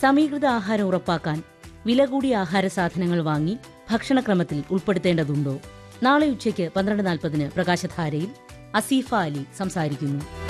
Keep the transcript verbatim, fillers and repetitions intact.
സമീകൃത ആഹാരം ഉറപ്പാക്കാൻ വില കൂടിയ ആഹാര സാധനങ്ങൾ വാങ്ങി ഭക്ഷണക്രമത്തിൽ ഉൾപ്പെടുത്തേണ്ടതുണ്ടോ? നാളെ ഉച്ചയ്ക്ക് പന്ത്രണ്ട് നാൽപ്പതിന് പ്രകാശധാരയിൽ അസീഫ അലി സംസാരിക്കുന്നു.